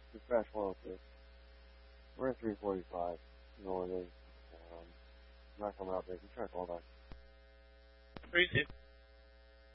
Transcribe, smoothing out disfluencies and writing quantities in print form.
Dispatch 106. We're at 345 northern. I'm not coming out there. I'm trying to call back. 36.